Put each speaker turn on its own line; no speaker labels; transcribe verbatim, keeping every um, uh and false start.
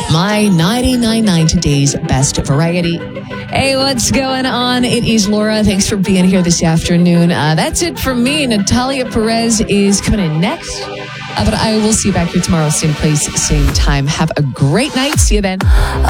My ninety-nine point nine Today's Best Variety. Hey, what's going on? It is Laura. Thanks for being here this afternoon. Uh, that's it from me. Natalia Perez is coming in next. Uh, but I will see you back here tomorrow, same place, same time. Have a great night. See you then.